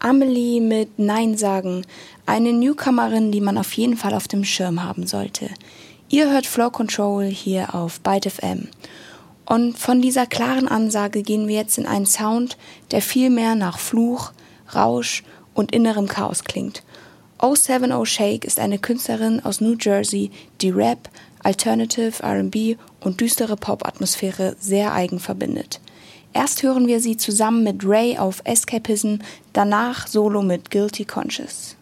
Amelie mit Nein sagen, eine Newcomerin, die man auf jeden Fall auf dem Schirm haben sollte. Ihr hört Flow Control hier auf Byte FM. Und von dieser klaren Ansage gehen wir jetzt in einen Sound, der viel mehr nach Fluch, Rausch und innerem Chaos klingt. 070 Shake ist eine Künstlerin aus New Jersey, die Rap, Alternative, R&B und düstere Pop-Atmosphäre sehr eigen verbindet. Erst hören wir sie zusammen mit Ray auf Escapism, danach solo mit Guilty Conscious.